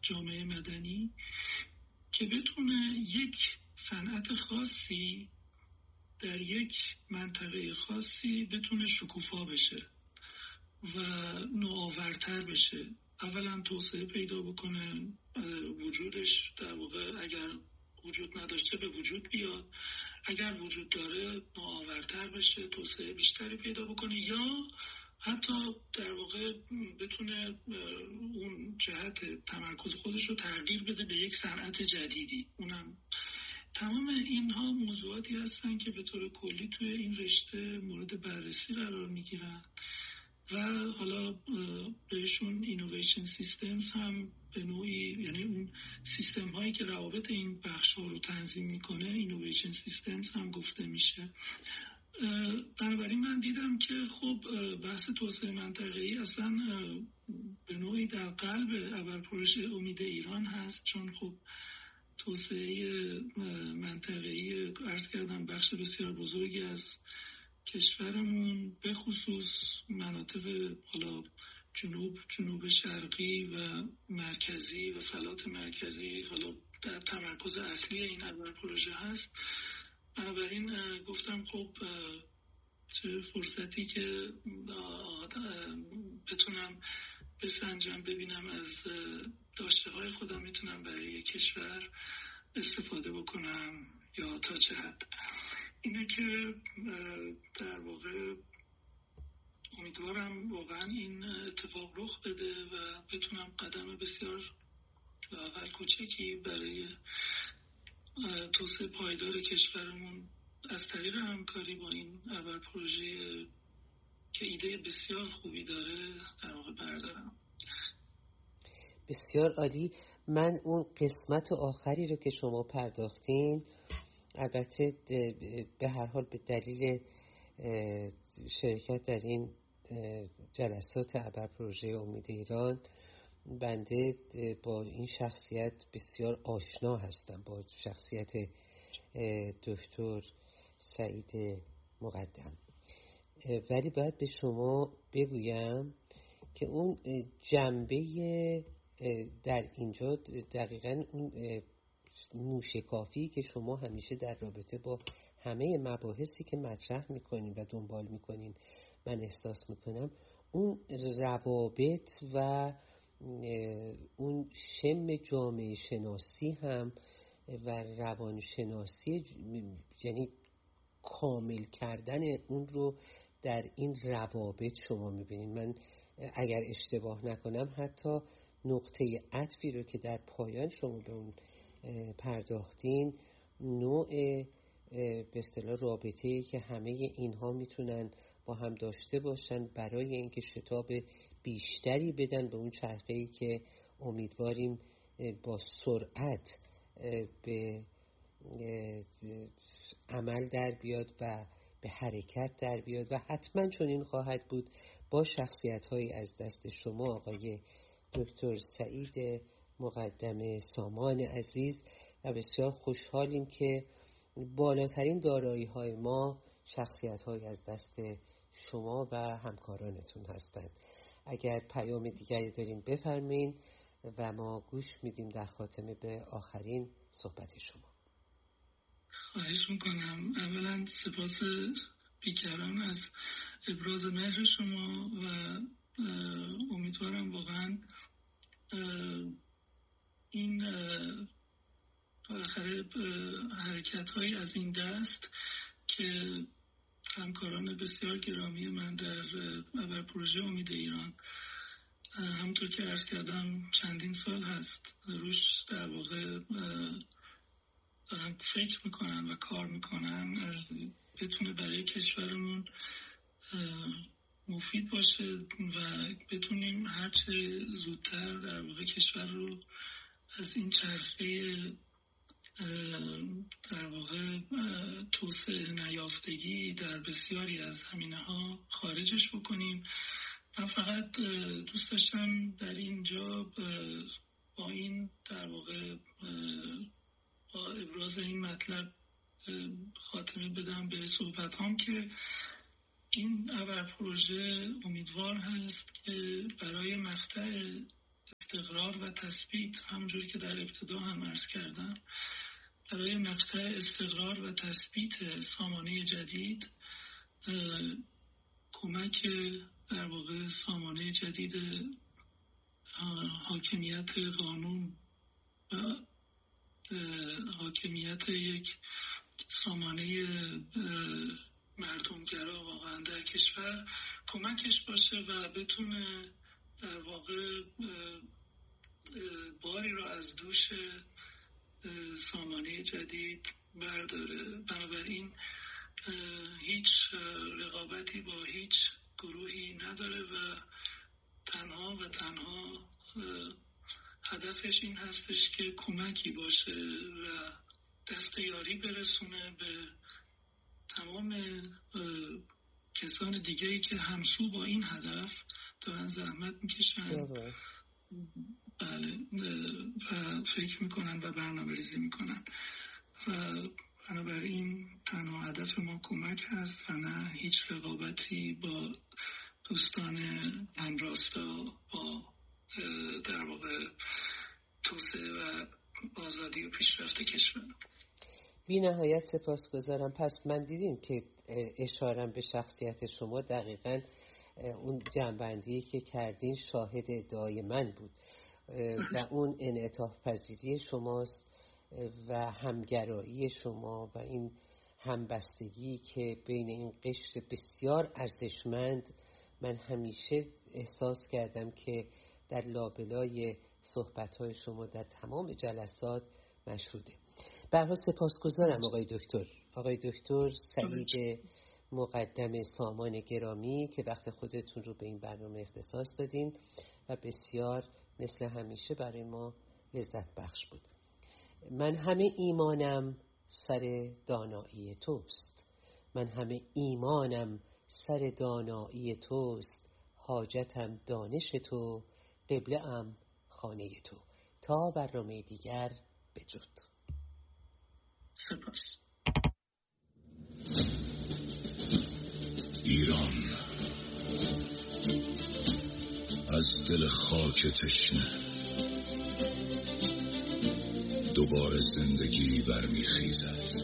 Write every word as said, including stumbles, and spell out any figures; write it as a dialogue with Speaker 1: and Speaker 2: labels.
Speaker 1: جامعه مدنی که بتونه یک صنعت خاصی در یک منطقه خاصی بتونه شکوفا بشه و نوآورتر بشه. اولا توسعه پیدا بکنه، وجودش در واقع اگر وجود نداشته به وجود بیاد، اگر وجود داره نوآورتر بشه، توسعه بیشتری پیدا بکنه، یا حتی در واقع بتونه اون جهت تمرکز خودش رو تغییر بده به یک صنعت جدیدی. اونم تمام اینها موضوعاتی هستن که به طور کلی توی این رشته مورد بررسی قرار میگیرن و حالا بهشون اینویشن سیستمز هم به نوعی، یعنی اون سیستم هایی که روابط این بخش ها رو تنظیم میکنه اینویشن سیستمز هم گفته میشه. بنابراین من دیدم که خب بحث توسعه منطقه‌ای اصلا به نوعی در قلب ابر پروژه امید ایران هست، چون خب توسعه منطقه‌ای عرض کردم بخش بسیار بزرگی از کشورمون به خصوص مناطق حالا جنوب جنوب شرقی و مرکزی و فلات مرکزی حالا در تمرکز اصلی این ابر پروژه هست. بنابراین گفتم خب چه فرصتی که بتونم بسنجم، ببینم از داشته های خودم میتونم برای کشور استفاده بکنم یا تا چه حد. اینه که در واقع امیدوارم واقعا این اتفاق رخ بده و بتونم قدم بسیار لااقل کوچکی برای توسعه پایدار کشورمون از طریق همکاری با این ابر پروژه که ایده بسیار خوبی داره در واقع بردارم.
Speaker 2: بسیار عالی. من اون قسمت آخری رو که شما پرداختین، البته به هر حال به دلیل شرکت در این جلسات ابر پروژه امید ایران بنده با این شخصیت بسیار آشنا هستم، با شخصیت دکتر سعید مقدم، ولی باید به شما بگویم که اون جنبه در اینجا دقیقاً اون موشکافی که شما همیشه در رابطه با همه مباحثی که مطرح میکنین و دنبال میکنین من احساس میکنم، اون روابط و اون شم جامعه شناسی هم و روانشناسی، یعنی کامل کردن اون رو در این روابط شما میبینین. من اگر اشتباه نکنم حتی نقطه عطفی رو که در پایان شما به اون پرداختین، نوع به اصطلاح رابطه‌ای که همه اینها میتونن با هم داشته باشن برای اینکه شتاب بیشتری بدن به اون چرخه‌ای که امیدواریم با سرعت به عمل در بیاد و به حرکت در بیاد و حتما چون این خواهد بود با شخصیت‌هایی از دست شما آقای دکتر سعید مقدم سامان عزیز، و بسیار خوشحالیم که بالاترین دارایی‌های ما شخصیت‌هایی از دست شما و همکارانتون هستند. اگر پیام دیگری دارین بفرمایین و ما گوش میدیم در خاتمه به آخرین صحبت شما.
Speaker 1: خواهش میکنم. اولا سپاس بیکران از ابراز مهر شما و امیدوارم واقعا این آخر حرکت های از این دست که همکاران بسیار گرامی من در ابر پروژه امید ایران همونطور که عرض کردم چندین سال هست روش در واقع دارن فکر میکنن و کار میکنن بتونه برای کشورمون مفید باشه و بتونیم هرچه زودتر در واقع کشور رو از این چرخه در واقع توسعه نیافتگی در بسیاری از زمینه‌ها خارجش بکنیم. من فقط دوست داشتم در اینجا با این در واقع با ابراز این مطلب خاتمه بدم به صحبت هم که این ابر پروژه امیدوار هست که برای مقطع استقرار و تثبیت، همونجوری که در ابتدا هم عرض کردم، برای مقطع استقرار و تثبیت سامانه جدید، کمک در واقع سامانه جدید حاکمیت قانون و حاکمیت یک سامانه مردمگرا واقعا در کشور کمکش باشه و بتونه در واقع باری رو از دوش سامانه جدید برداره. بنابراین هیچ رقابتی با هیچ گروهی نداره و تنها و تنها هدفش این هستش که کمکی باشه و دست یاری برسونه به تمام کسان دیگه‌ای که همسو با این هدف دارن زحمت میکشن بله و فکر میکنن و برنامه ریزی میکنن و بنابراین تنها هدف ما کمک هست و نه هیچ رقابتی با دوستان همراستا با در واقع توسعه و آزادی و پیشرفت کشور.
Speaker 2: بی نهایت سپاسگزارم. پس من دیدیم که اشارم به شخصیت شما دقیقاً اون جنبندی که کردین شاهد ادعای من بود و اون انعطاف پذیری شماست و همگرایی شما و این همبستگی که بین این قشر بسیار ارزشمند من همیشه احساس کردم که در لابلای صحبت‌های شما در تمام جلسات مشهوده. به هر حال سپاسگزارم آقای دکتر آقای دکتر سعید مقدم سامان گرامی که وقت خودتون رو به این برنامه اختصاص دادین و بسیار مثل همیشه برای ما لذت بخش بود. من همه ایمانم سر دانایی توست، من همه ایمانم سر دانایی توست، حاجتم دانش تو، قبله ام خانه تو. تا برنامه دیگر بدرود.
Speaker 1: سپاس.
Speaker 3: ایران از دل خاک تشنه دوباره زندگی برمیخیزد.